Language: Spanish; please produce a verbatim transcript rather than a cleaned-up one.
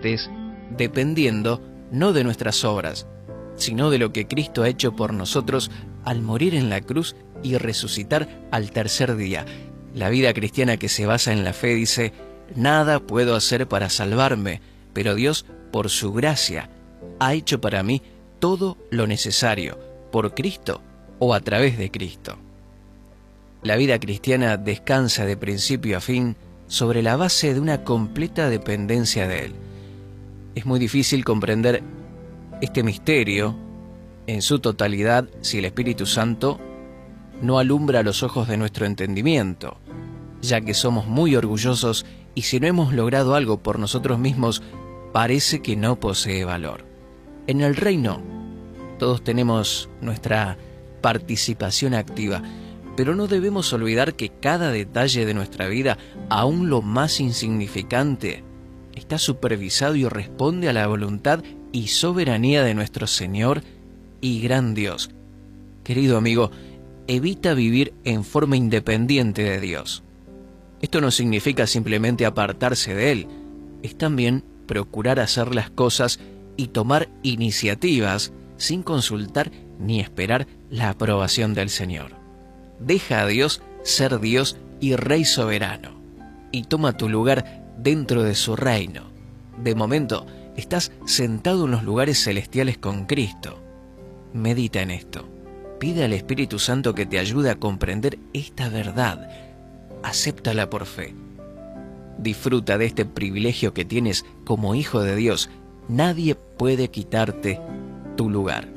creyentes dependiendo no de nuestras obras, sino de lo que Cristo ha hecho por nosotros al morir en la cruz y resucitar al tercer día. La vida cristiana que se basa en la fe dice: nada puedo hacer para salvarme, pero Dios, por su gracia, ha hecho para mí todo lo necesario, por Cristo o a través de Cristo. La vida cristiana descansa de principio a fin sobre la base de una completa dependencia de Él. Es muy difícil comprender este misterio en su totalidad si el Espíritu Santo no alumbra los ojos de nuestro entendimiento, ya que somos muy orgullosos y si no hemos logrado algo por nosotros mismos, parece que no posee valor. En el reino, todos tenemos nuestra participación activa, pero no debemos olvidar que cada detalle de nuestra vida, aun lo más insignificante, está supervisado y responde a la voluntad y soberanía de nuestro Señor y gran Dios. Querido amigo, evita vivir en forma independiente de Dios. Esto no significa simplemente apartarse de Él, es también procurar hacer las cosas y tomar iniciativas sin consultar ni esperar la aprobación del Señor. Deja a Dios ser Dios y Rey soberano, y toma tu lugar dentro de su reino. De momento, estás sentado en los lugares celestiales con Cristo. Medita en esto. Pide al Espíritu Santo que te ayude a comprender esta verdad. Acéptala por fe. Disfruta de este privilegio que tienes como hijo de Dios. Nadie puede quitarte tu lugar.